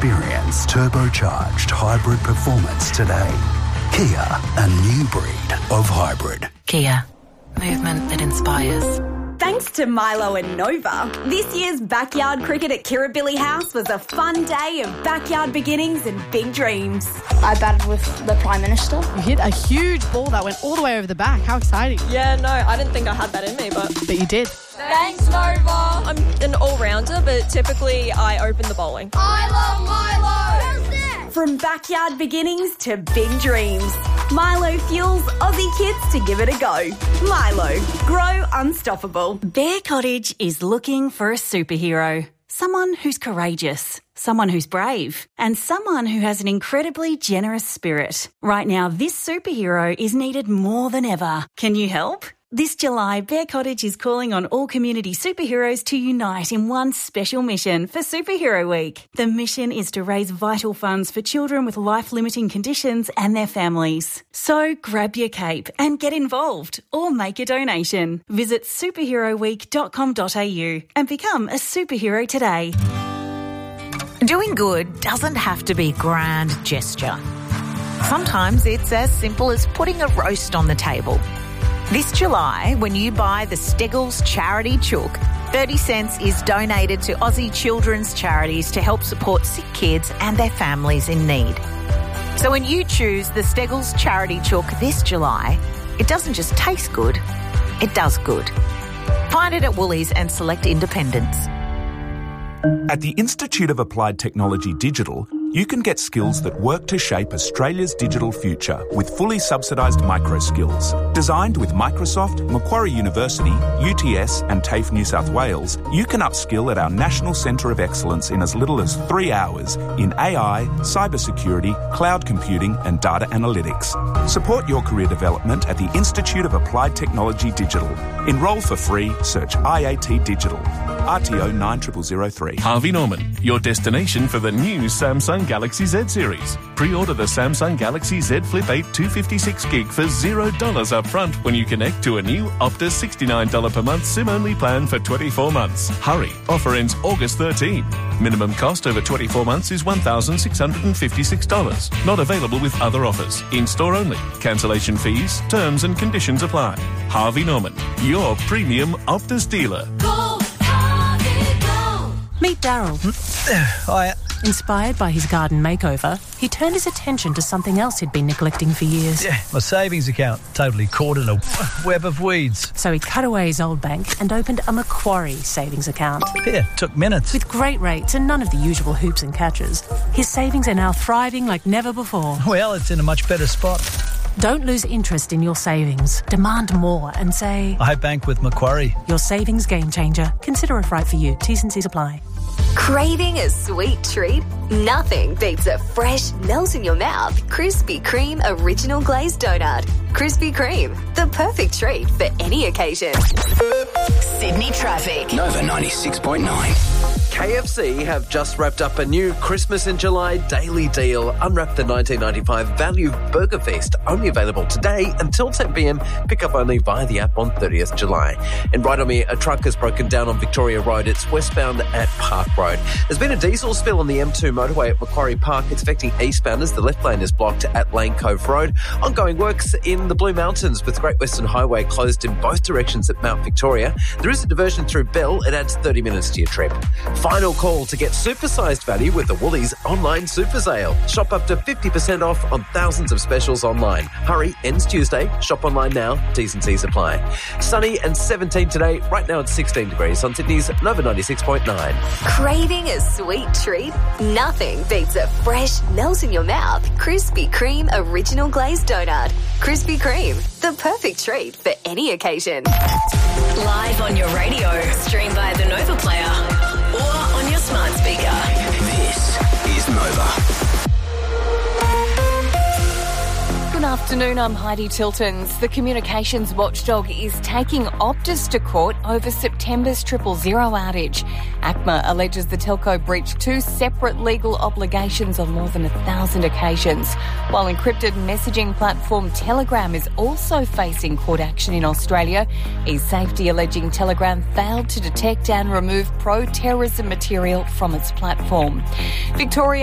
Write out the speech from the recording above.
Experience turbocharged hybrid performance today. Kia, a new breed of hybrid. Kia, movement that inspires. Thanks to Milo and Nova, this year's backyard cricket at Kirribilli House was a fun day of backyard beginnings and big dreams. I batted with the Prime Minister. You hit a huge ball that went all the way over the back. How exciting. Yeah, no, I didn't think I had that in me, but you did. Thanks, Nova. I'm an all-rounder, but typically I open the bowling. I love Milo! From backyard beginnings to big dreams, Milo fuels Aussie kids to give it a go. Milo, grow unstoppable. Bear Cottage is looking for a superhero. Someone who's courageous, someone who's brave, and someone who has an incredibly generous spirit. Right now, this superhero is needed more than ever. Can you help? This July, Bear Cottage is calling on all community superheroes to unite in one special mission for Superhero Week. The mission is to raise vital funds for children with life-limiting conditions and their families. So grab your cape and get involved or make a donation. Visit superheroweek.com.au and become a superhero today. Doing good doesn't have to be grand gesture. Sometimes it's as simple as putting a roast on the table. This July, when you buy the Steggles Charity Chook, 30 cents is donated to Aussie children's charities to help support sick kids and their families in need. So when you choose the Steggles Charity Chook this July, it doesn't just taste good, it does good. Find it at Woolies and select independents. At the Institute of Applied Technology Digital, you can get skills that work to shape Australia's digital future with fully subsidised micro skills. Designed with Microsoft, Macquarie University, UTS and TAFE New South Wales, you can upskill at our National Centre of Excellence in as little as 3 hours in AI, cybersecurity, cloud computing and data analytics. Support your career development at the Institute of Applied Technology Digital. Enrol for free, search IAT Digital. RTO 9003. Harvey Norman, your destination for the new Samsung Galaxy Z series. Pre-order the Samsung Galaxy Z Flip 8 256GB for $0 up front when you connect to a new Optus $69 per month SIM-only plan for 24 months. Hurry, offer ends August 13. Minimum cost over 24 months is $1,656. Not available with other offers. In-store only. Cancellation fees, terms and conditions apply. Harvey Norman, your premium Optus dealer. Go, Harvey, go. Meet Daryl. Hiya. Inspired by his garden makeover, he turned his attention to something else he'd been neglecting for years. Yeah, my savings account, totally caught in a web of weeds. So he cut away his old bank and opened a Macquarie savings account. Yeah, took minutes. With great rates and none of the usual hoops and catches, his savings are now thriving like never before. Well, it's in a much better spot. Don't lose interest in your savings. Demand more and say, I bank with Macquarie. Your savings game changer. Consider if right for you. T's and C's apply. Craving a sweet treat? Nothing beats a fresh, melt-in-your-mouth Krispy Kreme original glazed donut. Krispy Kreme, the perfect treat for any occasion. Sydney traffic. Nova 96.9. KFC have just wrapped up a new Christmas in July daily deal. Unwrap the 1995 Value Burger Feast. Only available today until 10 p.m. Pick up only via the app on 30th July. And right on me, a truck has broken down on Victoria Road. It's westbound at Park Road. There's been a diesel spill on the M2 motorway at Macquarie Park. It's affecting eastbounders. The left lane is blocked at Lane Cove Road. Ongoing works in the Blue Mountains with Great Western Highway closed in both directions at Mount Victoria. There is a diversion through Bell. It adds 30 minutes to your trip. Final call to get supersized value with the Woolies online super sale. Shop up to 50% off on thousands of specials online. Hurry, ends Tuesday. Shop online now. T's and C's apply. Sunny and 17 today. Right now it's 16 degrees on Sydney's Nova 96.9. Craving a sweet treat? Nothing beats a fresh, melt-in-your-mouth Krispy Kreme original glazed donut. Krispy Kreme, the perfect treat for any occasion. Live on your radio, stream via the Nova Player or on your smart speaker. This is Nova. Good afternoon, I'm Heidi Tiltons. The communications watchdog is taking Optus to court over September's 000 outage. ACMA alleges the telco breached 2 separate legal obligations on more than 1,000 occasions, while encrypted messaging platform Telegram is also facing court action in Australia. eSafety alleging Telegram failed to detect and remove pro-terrorism material from its platform. Victoria